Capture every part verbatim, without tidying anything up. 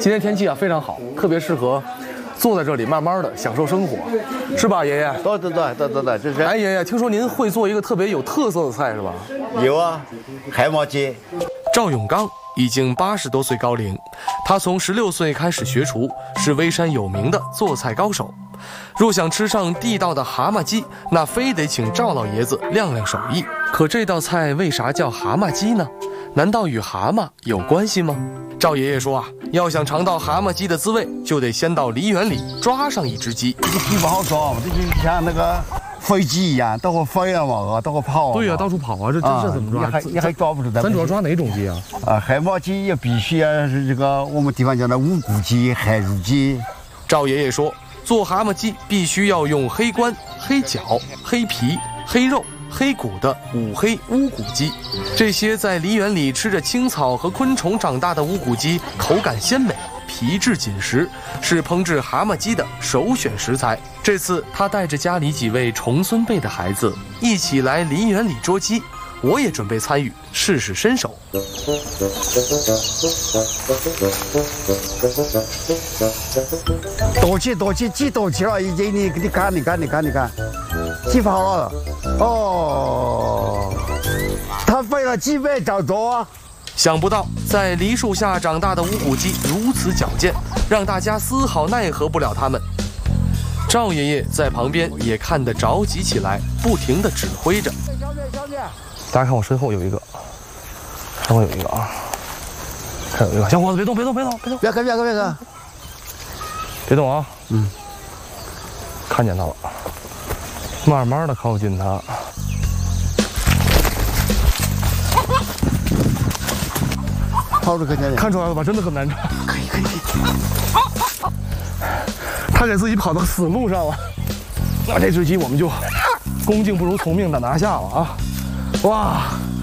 今天天气啊非常好，特别适合坐在这里慢慢的享受生活，是吧，爷爷？ 对对对对对对，这是。 哎，爷爷，听说您会做一个特别有特色的菜，是吧？ 有啊，海马鸡。 赵永刚已经八十多岁高龄，他从十六岁开始学厨，是微山有名的做菜高手。若想吃上地道的蛤蟆鸡，那非得请赵老爷子亮亮手艺。可这道菜为啥叫蛤蟆鸡呢？难道与蛤蟆有关系吗？赵爷爷说啊，要想尝到蛤蟆鸡的滋味，就得先到梨园里抓上一只鸡。 这个鸡不好抓，这就像那个飞机一样，到处飞啊嘛，到处跑、啊。 对呀、啊，到处跑啊，这这这怎么抓？ 你还你还抓不住它。 咱主要抓哪种鸡啊？ 啊，海马鸡也必须要是这个我们地方叫的无骨鸡、海乳鸡。 赵爷爷说，做蛤蟆鸡必须要用黑冠、黑脚、黑皮、黑肉、黑骨的五黑乌骨鸡。这些在梨园里吃着青草和昆虫长大的乌骨鸡，口感鲜美，皮质紧实，是烹制蛤蟆鸡的首选食材。这次他带着家里几位重孙辈的孩子一起来梨园里捉鸡，我也准备参与试试身手。 多起多起，鸡多起了，已经你你看你看你看你看，鸡跑了，哦，它飞了鸡尾找捉。 想不到在梨树下长大的乌骨鸡如此矫健，让大家丝毫奈何不了它们。赵爷爷在旁边也看得着急起来，不停地指挥着。大家看我身后有一个，身后有一个啊，看有一个小伙子，别动别动别动别动， 别看别看别看， 别动啊！ 嗯， 看见他了，慢慢的靠近他。 跑着看见看出来了吧？真的很难抓。 可以可以可以。 他给自己跑到死路上了，那这只鸡我们就恭敬不如从命的拿下了啊！哇，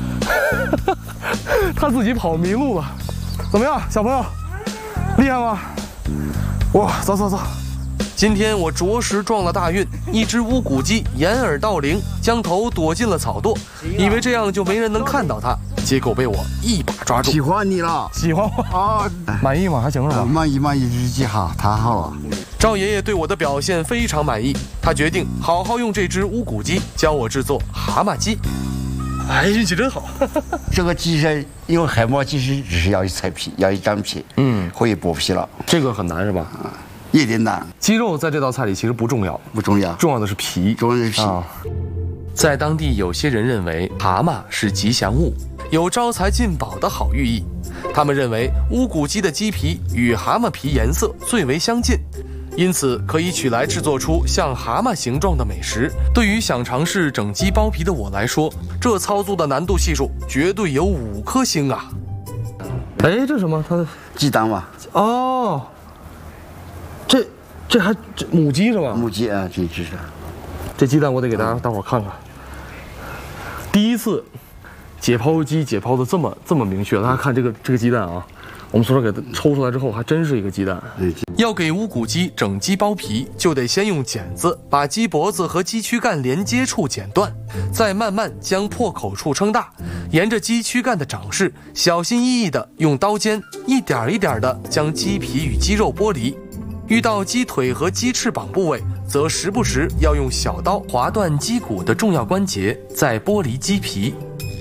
他自己跑迷路了，怎么样，小朋友，厉害吗？哇，走走走！今天我着实撞了大运，一只乌骨鸡掩耳盗铃，将头躲进了草垛，以为这样就没人能看到它，结果被我一把抓住。 喜欢你了， 喜欢我啊？满意吗？还行是吧？ 满意满意，日记好，太好了。 赵爷爷对我的表现非常满意，他决定好好用这只乌骨鸡教我制作蛤蟆鸡。哎，运气真好！ 这个鸡是因为海马鸡是只是要一层皮，要一张皮，嗯，可以剥皮了。 这个很难是吧？ 啊，有点难。 鸡肉在这道菜里其实不重要， 不重要， 重要的是皮， 重要的是皮。 啊，在当地有些人认为蛤蟆是吉祥物，有招财进宝的好寓意。他们认为乌骨鸡的鸡皮与蛤蟆皮颜色最为相近，因此可以取来制作出像蛤蟆形状的美食。对于想尝试整鸡剥皮的我来说，这操作的难度系数绝对有五颗星啊！哎，这什么？它鸡蛋嘛？ 哦，这这还这母鸡是吧？ 母鸡啊，这只是。 这鸡蛋我得给大家大伙看看。第一次解剖鸡解剖的这么这么明确，大家看这个这个鸡蛋啊。我们从这给它抽出来之后，还真是一个鸡蛋。要给乌骨鸡整鸡剥皮，就得先用剪子把鸡脖子和鸡躯干连接处剪断，再慢慢将破口处撑大，沿着鸡躯干的长势，小心翼翼地用刀尖一点一点地将鸡皮与鸡肉剥离。遇到鸡腿和鸡翅膀部位，则时不时要用小刀划断鸡骨的重要关节，再剥离鸡皮。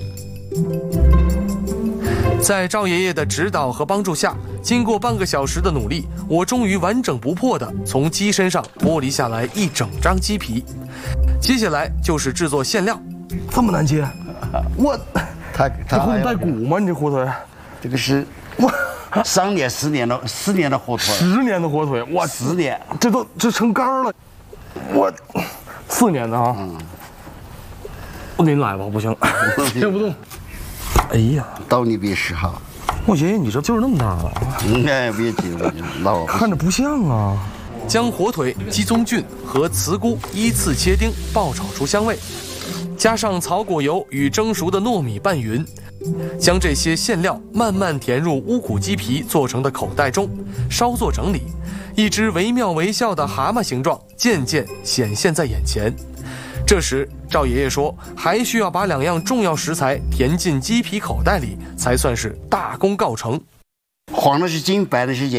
在赵爷爷的指导和帮助下，经过半个小时的努力，我终于完整不破地从鸡身上剥离下来一整张鸡皮。接下来就是制作馅料，这么难切？我， 它它这会带骨吗？你这火腿？ 这个是我三年四年的四年的火腿， 十年的火腿，哇， 四年， 这都这成干了，我四年的啊。嗯，我给你来吧，不行，切不动。哎呀， 刀你别使哈！ 我爷爷，你这就是那么大了， 应该别急了，老看着不像啊。将火腿、鸡枞菌和茨菇依次切丁，爆炒出香味，加上草果油与蒸熟的糯米拌匀，将这些馅料慢慢填入乌骨鸡皮做成的口袋中，稍作整理，一只惟妙惟肖的蛤蟆形状渐渐显现在眼前。这时，赵爷爷说，还需要把两样重要食材填进鸡皮口袋里，才算是大功告成。 黄的是金，白的是银。